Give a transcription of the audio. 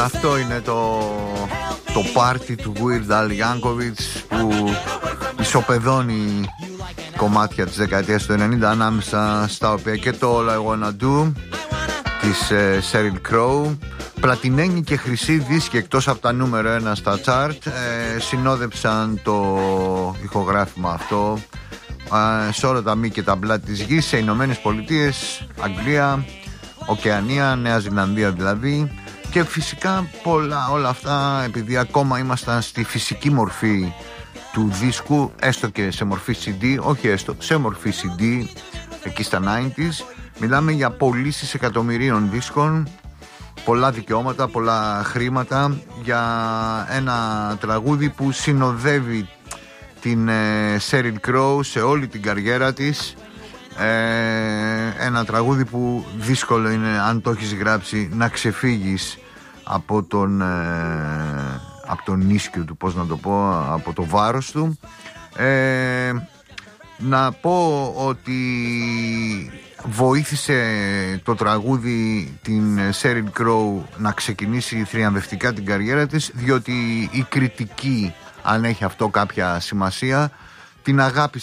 Αυτό είναι το πάρτι του Weird Al Yankovic που ισοπεδώνει κομμάτια της δεκαετίας του 90, ανάμεσα στα οποία και το All I Wanna Do της Sheryl Crow. Πλατινένοι και χρυσή δίσκοι, εκτός από τα νούμερο 1 στα chart, συνόδεψαν το ηχογράφημα αυτό σε όλα τα μη και τα μπλά της γης, σε Ηνωμένες Πολιτείες, Αγγλία, Οκεανία, Νέα Ζηλανδία δηλαδή. Και φυσικά όλα αυτά, επειδή ακόμα ήμασταν στη φυσική μορφή του δίσκου, έστω και σε μορφή CD, όχι έστω, σε μορφή CD εκεί στα 90s, μιλάμε για πωλήσεις εκατομμυρίων δίσκων, πολλά δικαιώματα, πολλά χρήματα για ένα τραγούδι που συνοδεύει την Sheryl Crow σε όλη την καριέρα της. Ένα τραγούδι που δύσκολο είναι, αν το έχεις γράψει, να ξεφύγεις από τον ίσκιο του, πώς να το πω, από το βάρος του. Να πω ότι βοήθησε το τραγούδι την Sheryl Crow να ξεκινήσει θριαμβευτικά την καριέρα της, διότι η κριτική, αν έχει αυτό κάποια σημασία, την αγάπησε